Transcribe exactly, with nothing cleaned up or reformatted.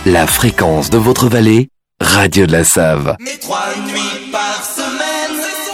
La fréquence de votre vallée, Radio de la Save. Et trois nuits par semaine.